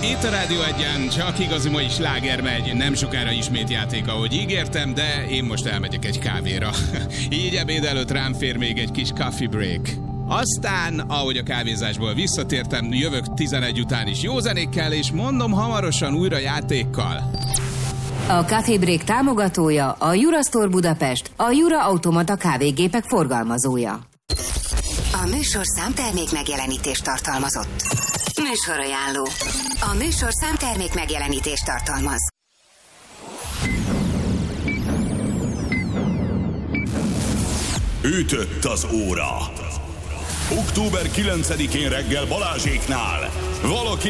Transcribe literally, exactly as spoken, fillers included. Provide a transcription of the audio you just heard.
Itt a Rádió Egyen csak igazi mai sláger megy, nem sokára ismét játék, ahogy ígértem, de én most elmegyek egy kávéra. Így ebéd előtt rám fér még egy kis coffee break. Aztán, ahogy a kávézásból visszatértem, jövök tizenegy után is jó zenékkel, és mondom hamarosan újra játékkal. A Coffee Break támogatója a Jura Store Budapest, a Jura Automata kávégépek forgalmazója. A műsor számtermék megjelenítést tartalmazott. Műsorajánló. A műsor számtermék megjelenítést tartalmaz. Ütött az óra. október kilencedikén reggel Balázséknál. Valaki